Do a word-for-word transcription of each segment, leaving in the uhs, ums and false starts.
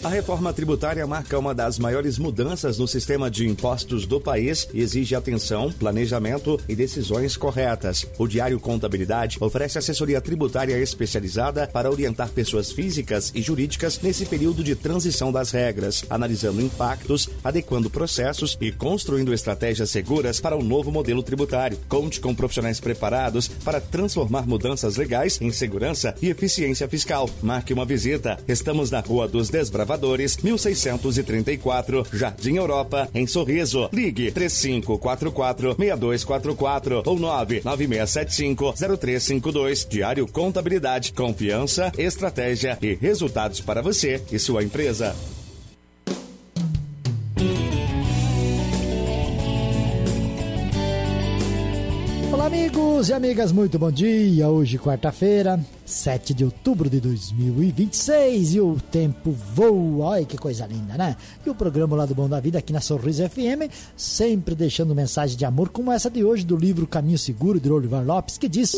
A reforma tributária marca uma das maiores mudanças no sistema de impostos do país e exige atenção, planejamento e decisões corretas. O Diário Contabilidade oferece assessoria tributária especializada para orientar pessoas físicas e jurídicas nesse período de transição das regras, analisando impactos, adequando processos e construindo estratégias seguras para o novo modelo tributário. Conte com profissionais preparados para transformar mudanças legais em segurança e eficiência fiscal. Marque uma visita. Estamos na Rua dos Desbravadores, mil seiscentos e trinta e quatro, Jardim Europa, em Sorriso. Ligue três cinco quatro quatro, seis dois quatro quatro ou nove nove seis sete cinco, zero três cinco dois. Diário Contabilidade, confiança, estratégia e resultados para você e sua empresa. Olá, amigos e amigas, muito bom dia. Hoje, quarta-feira, sete de outubro de dois mil e vinte e seis, e o tempo voa. Olha que coisa linda, né? E o programa Lado Bom da Vida aqui na Sorriso F M, sempre deixando mensagem de amor, como essa de hoje do livro Caminho Seguro, de Olivar Lopes, que diz: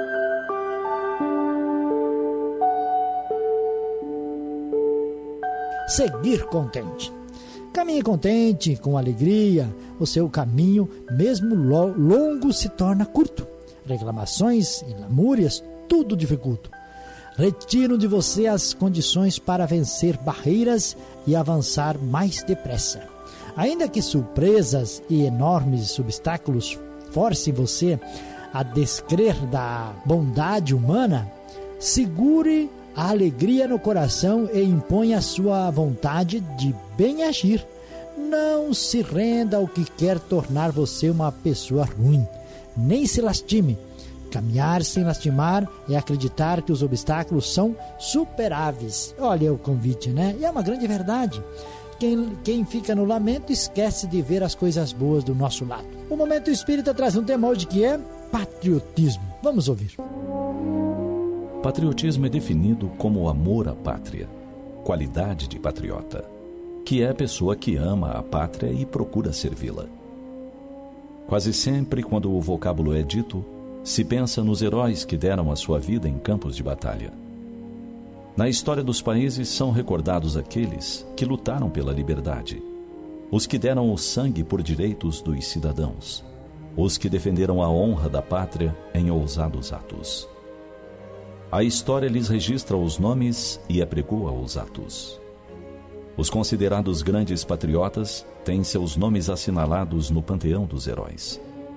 seguir contente. Caminhe contente, com alegria. O seu caminho, mesmo longo, se torna curto. Reclamações e lamúrias, tudo dificulta. Retiram de você as condições para vencer barreiras e avançar mais depressa. Ainda que surpresas e enormes obstáculos forcem você a descrer da bondade humana, segure a alegria no coração e impõe a sua vontade de bem agir. Não se renda ao que quer tornar você uma pessoa ruim. Nem se lastime. Caminhar sem lastimar é acreditar que os obstáculos são superáveis. Olha o convite, né? E é uma grande verdade. Quem, quem fica no lamento esquece de ver as coisas boas do nosso lado. O Momento Espírita traz um tema hoje que é patriotismo. Vamos ouvir. Patriotismo é definido como amor à pátria, qualidade de patriota, que é a pessoa que ama a pátria e procura servi-la. Quase sempre, quando o vocábulo é dito, se pensa nos heróis que deram a sua vida em campos de batalha. Na história dos países são recordados aqueles que lutaram pela liberdade, os que deram o sangue por direitos dos cidadãos, os que defenderam a honra da pátria em ousados atos. A história lhes registra os nomes e apregoa os atos. Os considerados grandes patriotas têm seus nomes assinalados no panteão dos heróis.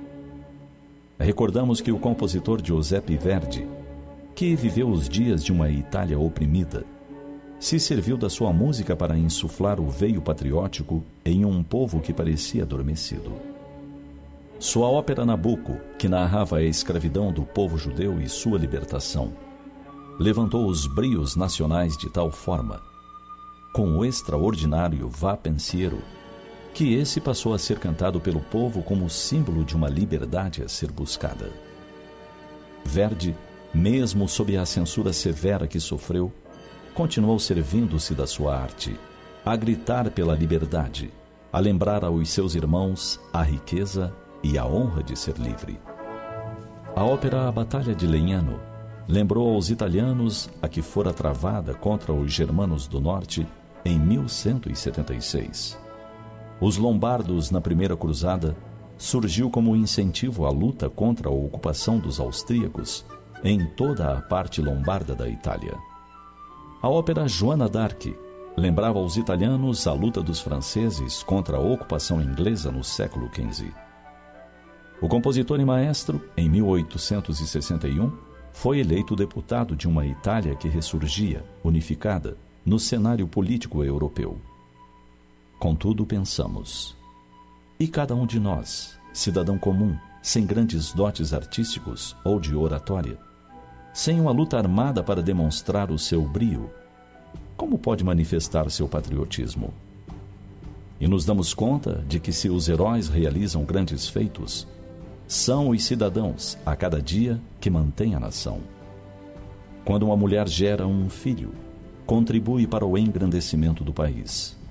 Recordamos que o compositor Giuseppe Verdi, que viveu os dias de uma Itália oprimida, se serviu da sua música para insuflar o veio patriótico em um povo que parecia adormecido. Sua ópera Nabucco, que narrava a escravidão do povo judeu e sua libertação, levantou os brios nacionais de tal forma, com o extraordinário Vá Pensiero, que esse passou a ser cantado pelo povo como símbolo de uma liberdade a ser buscada. Verdi, mesmo sob a censura severa que sofreu, continuou servindo-se da sua arte, a gritar pela liberdade, a lembrar aos seus irmãos a riqueza e a honra de ser livre. A ópera A Batalha de Legnano lembrou aos italianos a que fora travada contra os germanos do norte em mil cento e setenta e seis. Os lombardos, na primeira cruzada, surgiu como incentivo à luta contra a ocupação dos austríacos em toda a parte lombarda da Itália. A ópera Joana d'Arc lembrava aos italianos a luta dos franceses contra a ocupação inglesa no século quinze. O compositor e maestro, em mil oitocentos e sessenta e um, foi eleito deputado de uma Itália que ressurgia, unificada, no cenário político europeu. Contudo, pensamos: e cada um de nós, cidadão comum, sem grandes dotes artísticos ou de oratória, sem uma luta armada para demonstrar o seu brio, como pode manifestar seu patriotismo? E nos damos conta de que se os heróis realizam grandes feitos, são os cidadãos, a cada dia, que mantêm a nação. Quando uma mulher gera um filho, contribui para o engrandecimento do país.